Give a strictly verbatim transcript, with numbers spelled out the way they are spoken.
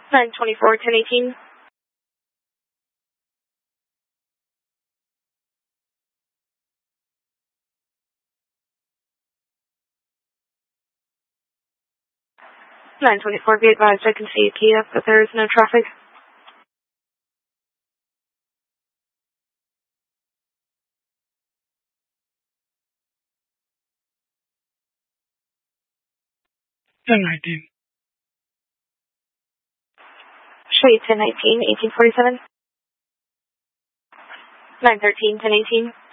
nine twenty-four, ten eighteen. nine twenty-four, be advised I can see a Kia, but there is no traffic. ten nineteen. Show you ten nineteen, eighteen forty-seven. nine thirteen, ten eighteen.